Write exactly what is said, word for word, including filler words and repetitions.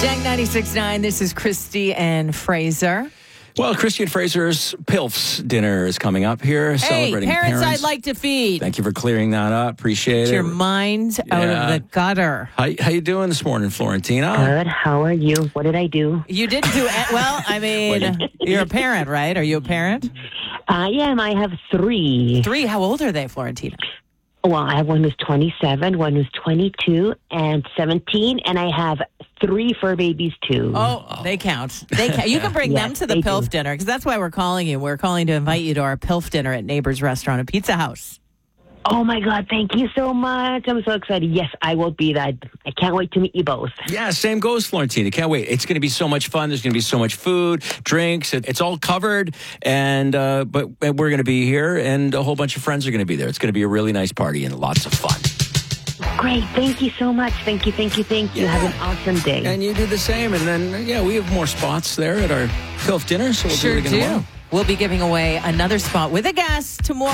Jag ninety-six point nine, this is Christy and Fraser. Well, Christy and Fraser's Pilfs dinner is coming up here. Hey, celebrating parents, parents I'd like to feed. Thank you for clearing that up. Appreciate Get it. your mind out Yeah. of the gutter. How, how you doing this morning, Florentina? Good. How are you? What did I do? You didn't do it. Well, I mean, you're a parent, right? Are you a parent? I am. I have three. Three. How old are they, Florentina? Well, I have one who's twenty-seven, one who's twenty-two, and seventeen, and I have three fur babies, too. Oh, they count. They count. You can bring Yes, them to the they Pilf do. dinner, because that's why we're calling you. We're calling to invite you to our Pilf dinner at Neighbor's Restaurant and Pizza House. Oh, my God. Thank you so much. I'm so excited. Yes, I will be that. I can't wait to meet you both. Yeah, same goes, Florentina. Can't wait. It's going to be so much fun. There's going to be so much food, drinks. It, it's all covered, and uh, but we're going to be here, and a whole bunch of friends are going to be there. It's going to be a really nice party and lots of fun. Great. Thank you so much. Thank you, thank you, thank you. Yeah. Have an awesome day. And you do the same. And then, yeah, we have more spots there at our Pilf dinner, so we'll Sure do it again do. tomorrow. We'll be giving away another spot with a guest tomorrow.